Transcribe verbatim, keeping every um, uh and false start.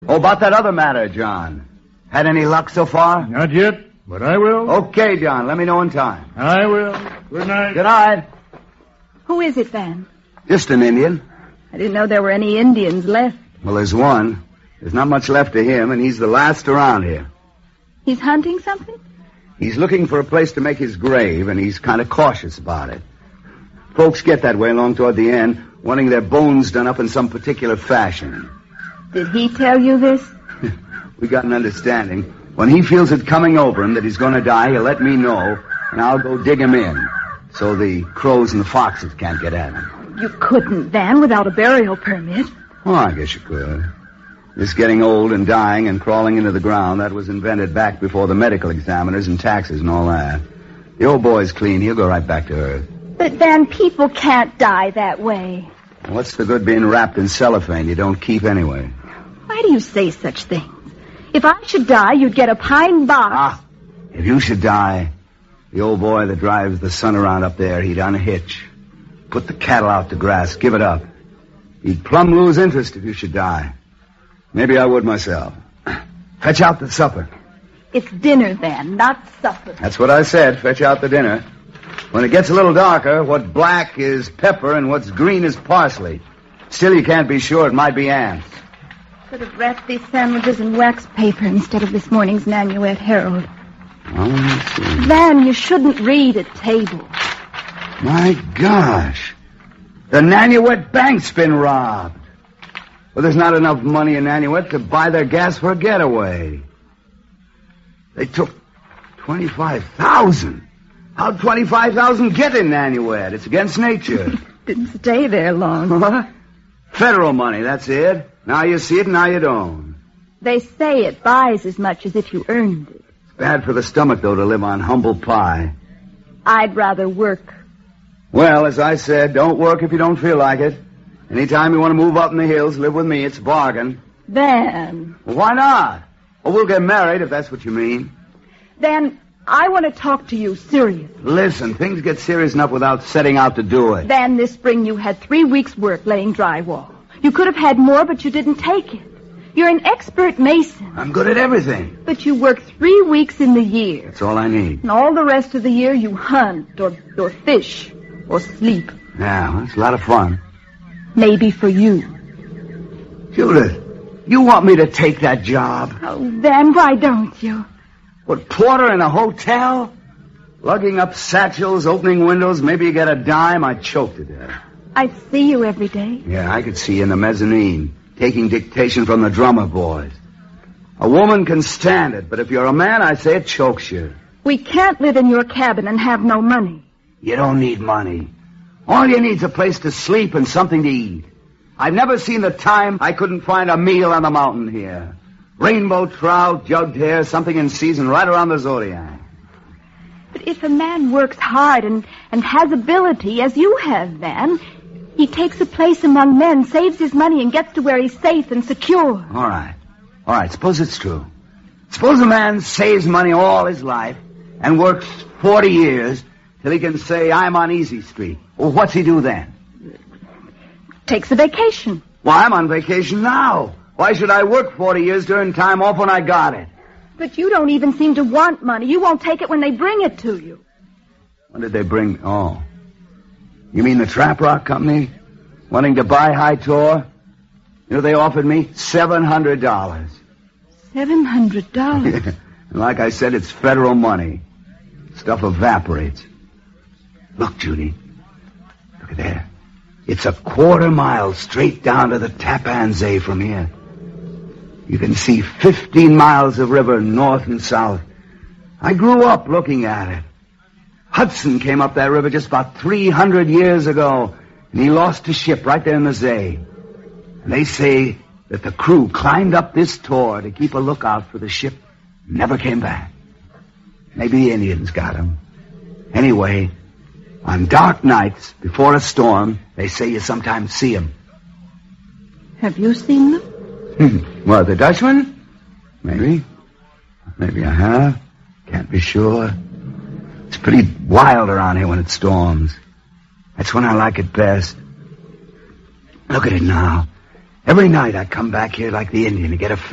Oh, about that other matter, John. Had any luck so far? Not yet, but I will. Okay, John. Let me know in time. I will. Good night. Good night. Who is it, Van? Just an Indian. I didn't know there were any Indians left. Well, there's one. There's not much left of him, and he's the last around here. He's hunting something? He's looking for a place to make his grave, and he's kind of cautious about it. Folks get that way along toward the end, wanting their bones done up in some particular fashion. Did he tell you this? We got an understanding. When he feels it coming over him that he's going to die, he'll let me know, and I'll go dig him in, so the crows and the foxes can't get at him. You couldn't, Van, without a burial permit. Oh, I guess you could. This getting old and dying and crawling into the ground, that was invented back before the medical examiners and taxes and all that. The old boy's clean. He'll go right back to Earth. But, Van, people can't die that way. What's the good being wrapped in cellophane you don't keep anyway? Why do you say such things? If I should die, you'd get a pine box. Ah, if you should die, the old boy that drives the sun around up there, he'd unhitch, put the cattle out to grass, give it up. He'd plumb lose interest if you should die. Maybe I would myself. Fetch out the supper. It's dinner, Van, not supper. That's what I said. Fetch out the dinner. When it gets a little darker, what's black is pepper and what's green is parsley. Still, you can't be sure. It might be ants. Could have wrapped these sandwiches in wax paper instead of this morning's Nanuet Herald. Oh, let's see. Van, you shouldn't read at table. My gosh. The Nanuet Bank's been robbed. Well, there's not enough money in Nanuet to buy their gas for a getaway. They took twenty-five thousand. How'd twenty-five thousand get in Nanuet? It's against nature. Didn't stay there long. What? Federal money, that's it. Now you see it, now you don't. They say it buys as much as if you earned it. It's bad for the stomach, though, to live on humble pie. I'd rather work. Well, as I said, don't work if you don't feel like it. Anytime you want to move up in the hills, live with me, it's a bargain. Van. Well, why not? Well, we'll get married, if that's what you mean. Van, I want to talk to you seriously. Listen, things get serious enough without setting out to do it. Van, this spring you had three weeks' work laying drywall. You could have had more, but you didn't take it. You're an expert mason. I'm good at everything. But you work three weeks in the year. That's all I need. And all the rest of the year you hunt or, or fish or sleep. Yeah, well, it's a lot of fun. Maybe for you. Judith, you want me to take that job? Oh, Van, why don't you? What, porter in a hotel? Lugging up satchels, opening windows, maybe you get a dime, I'd choke to death. I see you every day. Yeah, I could see you in the mezzanine, taking dictation from the drummer boys. A woman can stand it, but if you're a man, I say it chokes you. We can't live in your cabin and have no money. You don't need money. All you need's a place to sleep and something to eat. I've never seen the time I couldn't find a meal on the mountain here. Rainbow trout, jugged hare, something in season right around the Zodiac. But if a man works hard and, and has ability, as you have, Van, he takes a place among men, saves his money, and gets to where he's safe and secure. All right. All right, suppose it's true. Suppose a man saves money all his life and works forty years till he can say, I'm on Easy Street. Well, what's he do then? Takes a vacation. Well, I'm on vacation now. Why should I work forty years during time off when I got it? But you don't even seem to want money. You won't take it when they bring it to you. When did they bring... Oh. You mean the Trap Rock Company? Wanting to buy High Tor? You know, they offered me seven hundred dollars. Seven hundred dollars? And like I said, it's federal money. Stuff evaporates. Look, Judy. Look at there. It's a quarter mile straight down to the Tappan Zee from here. You can see fifteen miles of river north and south. I grew up looking at it. Hudson came up that river just about three hundred years ago, and he lost a ship right there in the Zee. And they say that the crew climbed up this tor to keep a lookout for the ship and never came back. Maybe the Indians got him. Anyway, on dark nights, before a storm, they say you sometimes see them. Have you seen them? Hmm. What, the Dutchman? Maybe. Maybe I have. Can't be sure. It's pretty wild around here when it storms. That's when I like it best. Look at it now. Every night I come back here like the Indian to get a